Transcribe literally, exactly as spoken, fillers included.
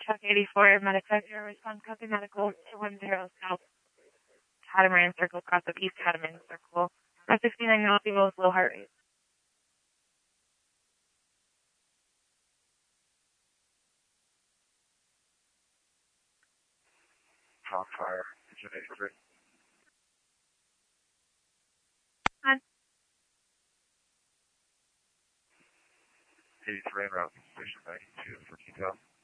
Truck eighty-four, Meditech Air Response Copy Medical one zero South Catamaran Circle, cross of East Catamaran Circle. five sixty-nine North Evo with low heart rate. Hawk Fire, engine eighty-three. On. eighty-three en route to station ninety-two for Q T O.